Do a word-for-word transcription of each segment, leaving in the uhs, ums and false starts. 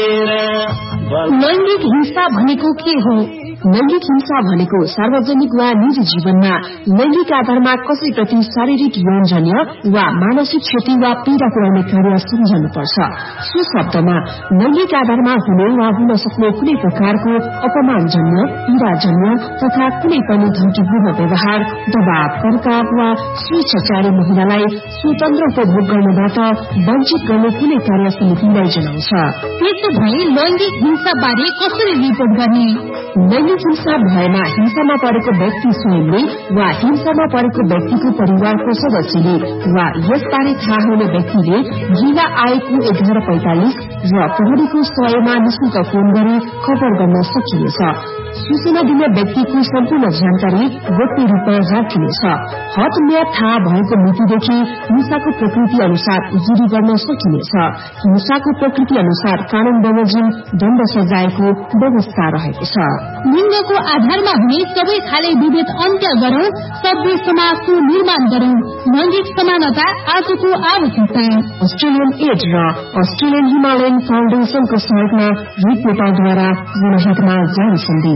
लैंगिक हिंसा भनेको के हो? लैंगिक हिंसा भनेको सार्वजनिक वा निजी जीवनमा लैंगिक आधारमा कसैप्रति शारीरिक यौनजन्य वा मानसिक क्षति वा पीड़ा पुर्याउने कार्य सम्झनुपर्छ। सो शब्दमा लैंगिक आधारमा हुने वा हुन सक्ने कुनै प्रकारको अपमानजन्य, पीड़ाजन्य तथा कुनै पनि धम्कीपूर्ण व्यवहार, दबाव, पर्काव वा स्वेच्छाचारी महिलालाई स्वतन्त्र उपभोग गर्नबाट वञ्चित गर्ने कुनै कार्य समितिलाई जनाउँछ। त्यसो भए लैंगिक हिंसा बारे कसरी रिपोर्ट गर्ने? लैंगिक हिंसा भएमा हिंसामा परेको व्यक्ति स्वयंले वा हिंसामा परेको व्यक्तिको परिवारको सदस्यले वा यसबारे थाहा हुने व्यक्तिले जिल्ला आयोगको एघार पैंतालिस र प्रहरीको सयमा निशुल्क फोन गरी खबर गर्न सकिनेछ। सूचना दिने व्यक्तिको सम्पूर्ण जानकारी गोप्य रूपमा राखिनेछ। हद म्याद थाहा भएको मितिदेखि हिंसाको प्रकृति अनुसार जुरी गर्न सकिनेछ। हिंसाको प्रकृति अनुसार कानून बमोजिम दण्ड सजायको व्यवस्था रहेको छ। लिंगको आधारमा हुने सबै खाले विभेद अन्त्य गरौं, सभ्य समाजको निर्माण गरौं। लैंगिक समानता आजको आवश्यकता। अस्ट्रेलियन एड र अस्ट्रेलियन हिमालयन फाउन्डेशनको सहयोगमा रिपोर्टरद्वारा जनहितमा जारी सन्देश।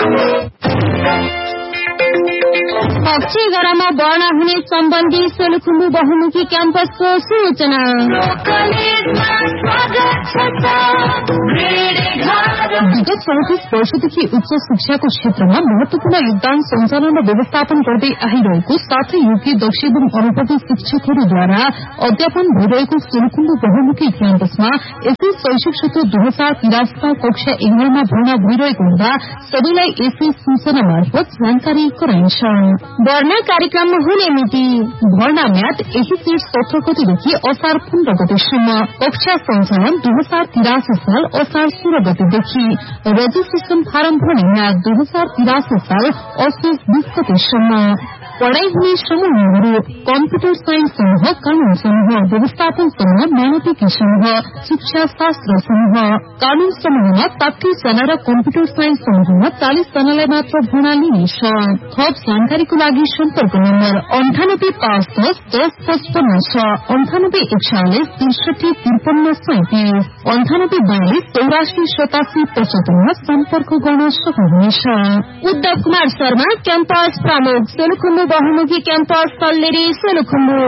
पक्षीगरामा भर्ना हुने सम्बन्धी सोलुखुम्बु बहुमुखी क्याम्पसको सूचना। विगत सैंतिस वर्षदेखि उच्च शिक्षाको क्षेत्रमा महत्वपूर्ण योगदान सञ्चालन र व्यवस्थापन गर्दै आइरहेको साथै योग्य दक्ष एवं अनुभवी शिक्षकहरूद्वारा अध्यापन भइरहेको सोलुखुम्बु बहुमुखी क्याम्पसमा यसै शैक्षिक सत्र दुई हजार तिरासीमा कक्षा एघारमा भर्ना भइरहेको हुँदा सबैलाई यसै सूचना मार्फत जानकारी गराइन्छ। भर्ना कार्यक्रममा हुने मिति। भर्ना म्याद यही चेत सत्र गतेदेखि असार पन्ध्र गतेसम्म। कक्षा सञ्चालन दुई हजार तिरासी साल असार सोह्र गतेदेखि। रजिस्ट्रेशन फारम भर्ने म्याद दुई हजार तिरासी साल असोज बीस गतेसम्म। पढ़ाई हुने समूहहरू कम्प्युटर साइन्स समूह, कानून समूह, व्यवस्थापन समूह, मानविकी समूह, शिक्षा शास्त्र समूह। कानून समूहमा पैंतीस जना र कम्प्युटर साइन्स समूहमा चालीस जनालाई मात्र भर्ना लिनेछ। थप जानकारीको लागि सम्पर्क नम्बर अन्ठानब्बे पाँच दस दस पचपन्न छ, अन्ठानब्बे एकचालिस त्रिसठी त्रिपन्न सैतिस, अन्ठानब्बे बयालिस चौरासी सतासी पचहत्तरमा सम्पर्क गर्न सक्नुहुनेछ। उद्धव कुमार शर्मा, क्याम्पस प्रमुख, सोलुखुम्बु बहुमुखी क्याम्पस, सल्लेरी, सोलुखुम्बु।